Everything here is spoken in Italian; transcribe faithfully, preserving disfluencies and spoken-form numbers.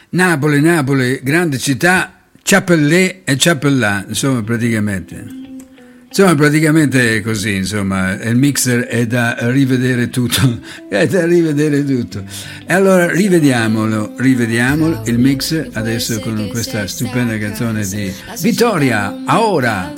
Napoli, Napoli, grande città, Ciappellè e Ciappellà, insomma praticamente. Insomma, praticamente è così, insomma, il mixer è da rivedere tutto, è da rivedere tutto. E allora rivediamolo, rivediamolo, il mix adesso con questa stupenda canzone di Vittoria, Ahora.